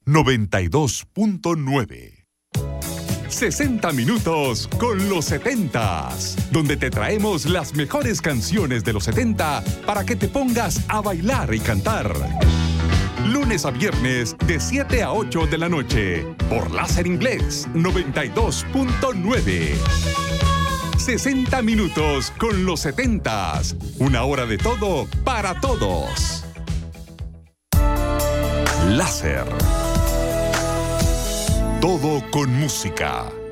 92.9. 60 minutos con los 70s, donde te traemos las mejores canciones de los 70 para que te pongas a bailar y cantar. Lunes a viernes de 7 a 8 de la noche por Láser Inglés 92.9. 60 minutos con los 70s. Una hora de todo para todos. Láser. Todo con música.